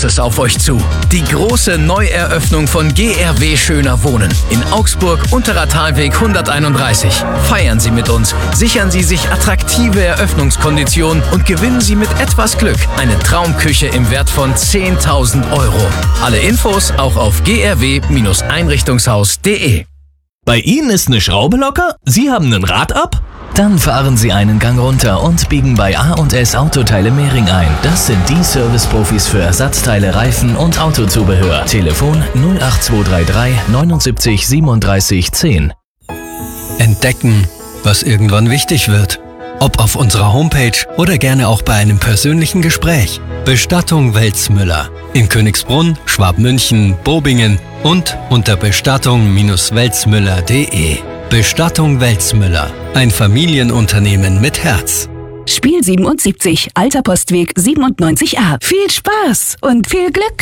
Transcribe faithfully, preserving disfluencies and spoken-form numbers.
Großes auf euch zu. Die große Neueröffnung von G R W Schöner Wohnen in Augsburg, Unterer Talweg hunderteinunddreißig. Feiern Sie mit uns, sichern Sie sich attraktive Eröffnungskonditionen und gewinnen Sie mit etwas Glück eine Traumküche im Wert von zehntausend Euro. Alle Infos auch auf g r w Bindestrich einrichtungshaus punkt d e. Bei Ihnen ist eine Schraube locker? Sie haben ein Rad ab? Dann fahren Sie einen Gang runter und biegen bei A und S Autoteile Mehring ein. Das sind die Service-Profis für Ersatzteile, Reifen und Autozubehör. Telefon null acht zwei drei drei neunundsiebzig siebenunddreißig zehn. Entdecken, was irgendwann wichtig wird. Ob auf unserer Homepage oder gerne auch bei einem persönlichen Gespräch. Bestattung Welzmüller in Königsbrunn, Schwabmünchen, Bobingen und unter bestattung Bindestrich welzmüller punkt d e. Bestattung Welzmüller, ein Familienunternehmen mit Herz. Spiel siebenundsiebzig, Alter Postweg siebenundneunzig a. Viel Spaß und viel Glück!